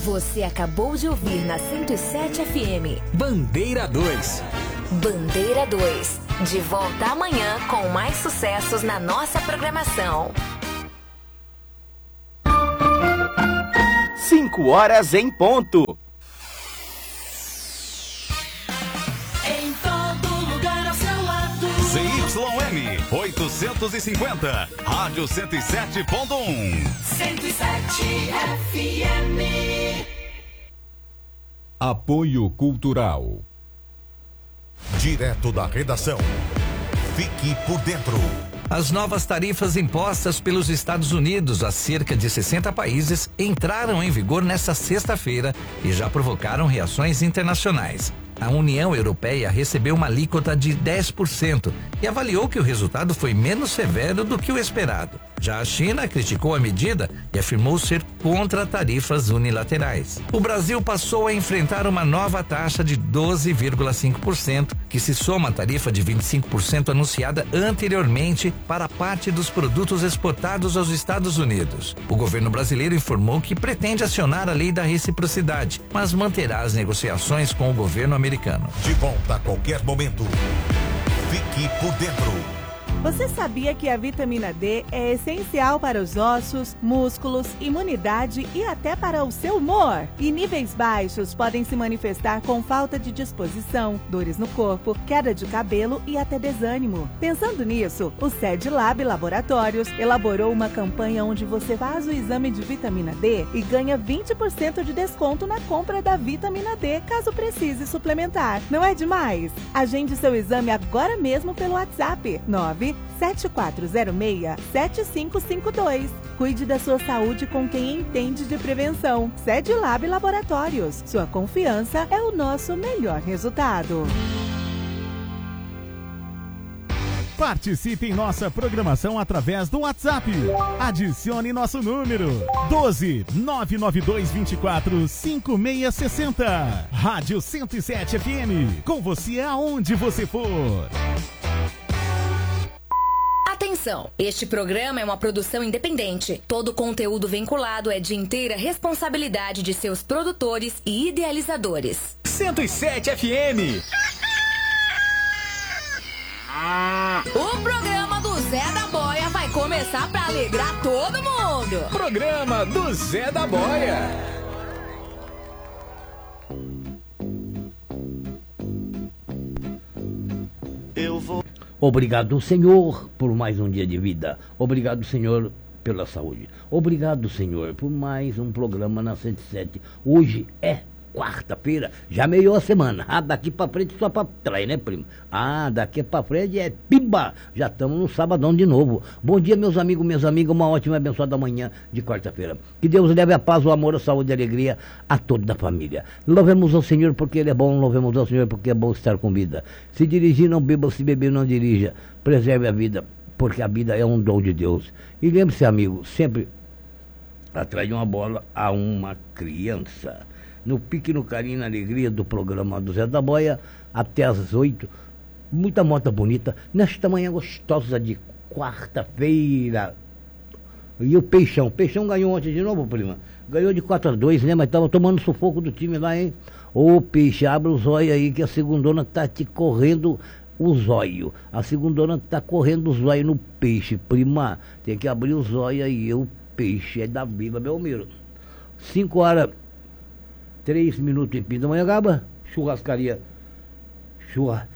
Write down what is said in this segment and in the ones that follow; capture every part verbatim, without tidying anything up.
Você acabou de ouvir na cento e sete F M. Bandeira dois. Bandeira dois. De volta amanhã com mais sucessos na nossa programação. Cinco horas em ponto. Em todo lugar ao seu lado. Z Y M oitocentos e cinquenta, Rádio cento e sete ponto um. cento e sete F M. Apoio Cultural. Direto da redação. Fique por dentro. As novas tarifas impostas pelos Estados Unidos a cerca de sessenta países entraram em vigor nesta sexta-feira e já provocaram reações internacionais. A União Europeia recebeu uma alíquota de dez por cento e avaliou que o resultado foi menos severo do que o esperado. Já a China criticou a medida e afirmou ser contra tarifas unilaterais. O Brasil passou a enfrentar uma nova taxa de doze vírgula cinco por cento, que se soma à tarifa de vinte e cinco por cento anunciada anteriormente para parte dos produtos exportados aos Estados Unidos. O governo brasileiro informou que pretende acionar a lei da reciprocidade, mas manterá as negociações com o governo americano. Americano. De volta a qualquer momento. Fique por dentro. Você sabia que a vitamina D é essencial para os ossos, músculos, imunidade e até para o seu humor? E níveis baixos podem se manifestar com falta de disposição, dores no corpo, queda de cabelo e até desânimo. Pensando nisso, o SedLab Laboratórios elaborou uma campanha onde você faz o exame de vitamina D e ganha vinte por cento de desconto na compra da vitamina D, caso precise suplementar. Não é demais? Agende seu exame agora mesmo pelo WhatsApp nove sete quatro zero seis sete cinco cinco dois. Cuide da sua saúde com quem entende de prevenção. SedLab Laboratórios. Sua confiança é o nosso melhor resultado. Participe em nossa programação através do WhatsApp. Adicione nosso número doze nove nove dois vinte e quatro cinco seis seis zero. Rádio cento e sete F M. Com você aonde você for. Atenção, este programa é uma produção independente. Todo conteúdo vinculado é de inteira responsabilidade de seus produtores e idealizadores. cento e sete F M. O programa do Zé da Boia vai começar para alegrar todo mundo. Programa do Zé da Boia. Eu vou. Obrigado, Senhor, por mais um dia de vida. Obrigado, Senhor, pela saúde. Obrigado, Senhor, por mais um programa na cento e sete. Hoje é quarta-feira, já meio a semana. Ah, daqui pra frente só pra trás, né, primo? Ah, daqui pra frente é pimba. Já estamos no sabadão de novo. Bom dia, meus amigos, minhas amigas. Uma ótima e abençoada manhã de quarta-feira. Que Deus leve a paz, o amor, a saúde e a alegria a toda a família. Louvemos ao Senhor porque Ele é bom. Louvemos ao Senhor porque é bom estar com vida. Se dirigir, não beba. Se beber, não dirija. Preserve a vida, porque a vida é um dom de Deus. E lembre-se, amigo, sempre atrás de uma bola há uma criança. No pique, no carinho, na alegria do programa do Zé da Boia, até às oito. Muita moto bonita, nesta manhã gostosa de quarta-feira. E o Peixão, Peixão ganhou ontem de novo, prima. Ganhou de quatro a dois, né? Mas tava tomando sufoco do time lá, hein? Ô, Peixe, abre o zóio aí, que a segundona tá te correndo o zóio. A segundona tá correndo o zóio no Peixe, prima. Tem que abrir o zóio aí, o Peixe é da Vila Belmiro. Cinco horas... Três minutos em Pindamonhangaba, churrascaria. Churra.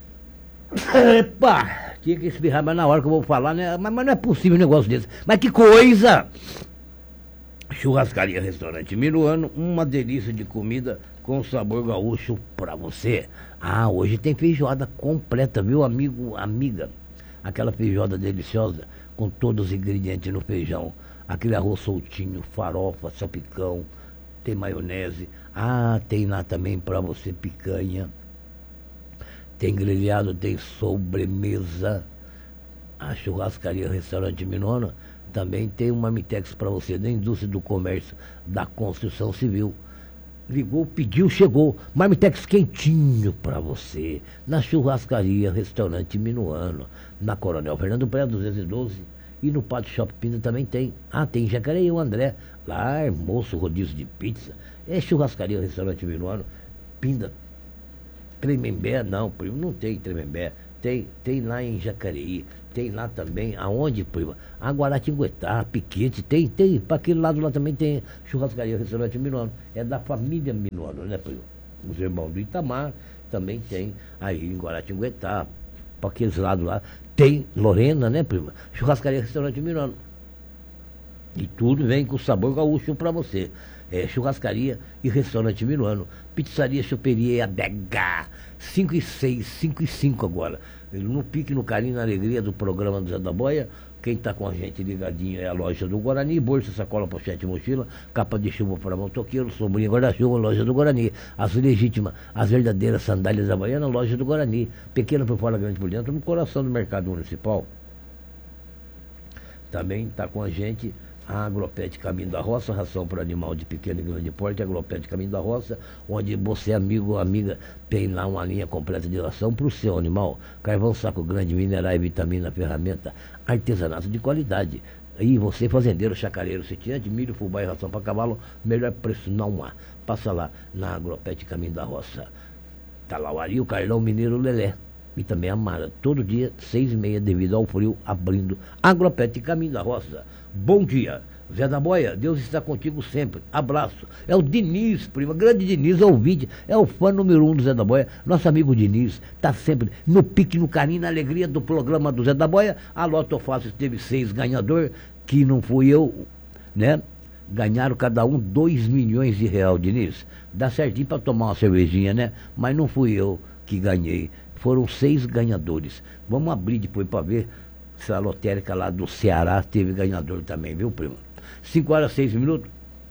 Epa! Tinha que espirrar, mas na hora que eu vou falar, né? Mas, mas não é possível um negócio desse. Mas que coisa! Churrascaria Restaurante Minuano, uma delícia de comida com sabor gaúcho pra você. Ah, hoje tem feijoada completa, viu, amigo, amiga? Aquela feijoada deliciosa com todos os ingredientes no feijão. Aquele arroz soltinho, farofa, salpicão. Tem maionese. Ah, tem lá também para você picanha. Tem grelhado, tem sobremesa. A churrascaria Restaurante Minuano também tem uma Mitex para você da indústria do comércio, da construção civil. Ligou, pediu, chegou. Marmitex quentinho para você. Na churrascaria Restaurante Minuano. Na Coronel Fernando Pré, duzentos e doze. E no Pátio Shopping Pinda também tem. Ah, tem Jacareí, o André. Lá, almoço, rodízio de pizza. É churrascaria, restaurante minuano. Pinda. Tremembé, não, primo, não tem Tremembé. Tem, tem lá em Jacareí. Tem lá também, aonde, prima? A Guaratinguetá, Piquete, tem, tem. Para aquele lado lá também tem churrascaria, restaurante minuano. É da família Minuano, né, primo? Os irmãos do Itamar também tem aí em Guaratinguetá. Para aqueles lados lá. Tem Lorena, né, prima? Churrascaria, restaurante minuano. E tudo vem com sabor gaúcho para você. É, churrascaria e restaurante minuano. Pizzaria, choperia e adega. cinco e seis, cinco e cinco agora. No pique, no carinho, na alegria do programa do Zé da Boia. Quem está com a gente ligadinho é a loja do Guarani. Bolsa, sacola, pochete, mochila. Capa de chuva para motoqueiro. Sombrinha, guarda-chuva, loja do Guarani. As legítimas, as verdadeiras sandálias havaianas, loja do Guarani. Pequena por fora, grande por dentro, no coração do mercado municipal. Também está com a gente a Agropet Caminho da Roça, ração para animal de pequeno e grande porte, Agropet Caminho da Roça, onde você, amigo ou amiga, tem lá uma linha completa de ração para o seu animal. Carvão, saco grande, minerais, vitamina, ferramenta, artesanato de qualidade. E você, fazendeiro, chacareiro, sitiante, milho, fubá e ração para cavalo, melhor preço não há. Passa lá na Agropet Caminho da Roça. Tá lá o Ari, o Carlão, o Mineiro, o Lelé. E também a Mara, todo dia, seis e meia, devido ao frio, abrindo Agropet Caminho da Roça. Bom dia, Zé da Boia, Deus está contigo sempre, abraço. É o Diniz, prima, grande Diniz, é o vídeo, é o fã número um do Zé da Boia, nosso amigo Diniz, está sempre no pique, no carinho, na alegria do programa do Zé da Boia. A Loto Fácil teve seis ganhador, que não fui eu, né? Ganharam cada um dois milhões de real, Diniz. Dá certinho para tomar uma cervejinha, né? Mas não fui eu que ganhei. Foram seis ganhadores. Vamos abrir depois para ver se a lotérica lá do Ceará teve ganhador também, viu, prima? cinco horas, seis minutos.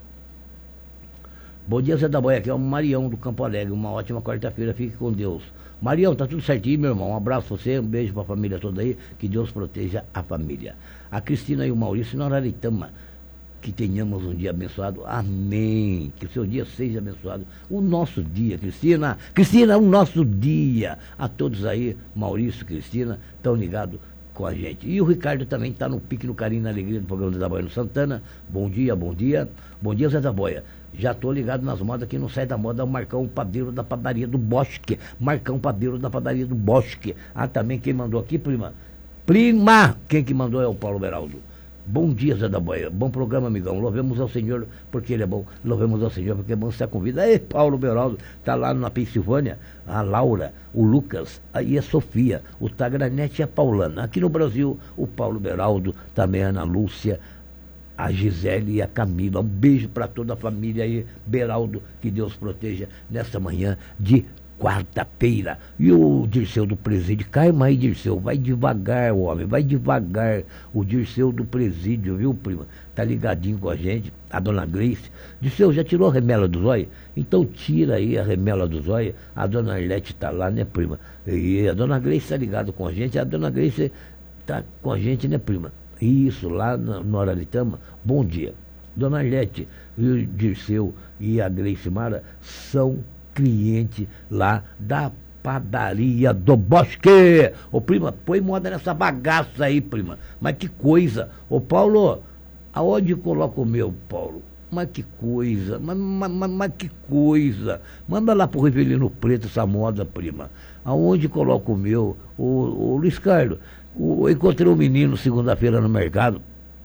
Bom dia, Zé da Boia. Aqui é o Marião do Campo Alegre. Uma ótima quarta-feira. Fique com Deus. Marião, tá tudo certinho, meu irmão. Um abraço pra você, um beijo pra família toda aí. Que Deus proteja a família. A Cristina e o Maurício na Araritama. Que tenhamos um dia abençoado. Amém. Que o seu dia seja abençoado. O nosso dia, Cristina. Cristina, o nosso dia. A todos aí, Maurício, Cristina, estão ligados com a gente. E o Ricardo também está no pique, no carinho, na alegria do programa Zé da Boia no Santana. Bom dia, bom dia. Bom dia, Zé da Boia. Já estou ligado nas modas que não sai da moda. É o Marcão Padeiro da padaria do Bosque. Marcão Padeiro da padaria do Bosque. Ah, também quem mandou aqui, prima? Prima! Quem que mandou é o Paulo Beraldo. Bom dia, Zé da Boia. Bom programa, amigão. Louvemos ao Senhor porque Ele é bom. Louvemos ao Senhor porque é bom estar com vida. Ei, Paulo Beraldo, está lá na Pensilvânia. A Laura, o Lucas e a Sofia, o Tagranete e a Paulana. Aqui no Brasil, o Paulo Beraldo, também a Ana Lúcia, a Gisele e a Camila. Um beijo para toda a família aí, Beraldo. Que Deus proteja nesta manhã de quarta-feira. E o Dirceu do Presídio, calma aí, Dirceu, vai devagar, homem, vai devagar. O Dirceu do Presídio, viu, prima? Tá ligadinho com a gente, a dona Gleice. Dirceu, já tirou a remela do zóio? Então tira aí a remela do zóio. A dona Arlete tá lá, né, prima? E a dona Gleice tá ligada com a gente. A dona Gleice tá com a gente, né, prima? Isso, lá no, no Araritama. Bom dia. Dona Arlete e o Dirceu e a Gleice Mara são cliente lá da padaria do Bosque. Ô, prima, põe moda nessa bagaça aí, prima. Mas que coisa. Ô, Paulo, aonde coloca o meu, Paulo? Mas que coisa, mas, mas, mas, mas que coisa. Manda lá pro Rivelino Preto essa moda, prima. Aonde coloca o meu? Ô, ô Luiz Carlos, o, eu encontrei um menino segunda-feira no mercado.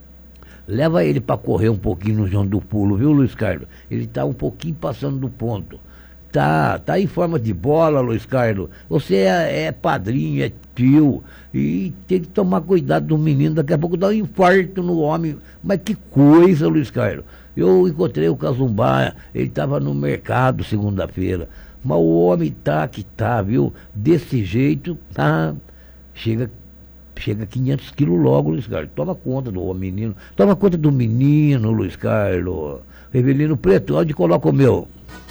Leva ele para correr um pouquinho no João do Pulo, viu, Luiz Carlos? Ele tá um pouquinho passando do ponto. Tá, tá em forma de bola, Luiz Carlos. Você é, é padrinho, é tio. E tem que tomar cuidado do menino. Daqui a pouco dá um infarto no homem. Mas que coisa, Luiz Carlos. Eu encontrei o Cazumbá. Ele estava no mercado segunda-feira. Mas o homem tá que tá, viu? Desse jeito, tá. Chega, chega quinhentos quilos logo, Luiz Carlos. Toma conta do menino. Toma conta do menino, Luiz Carlos. Rivelino Preto, onde coloca o meu?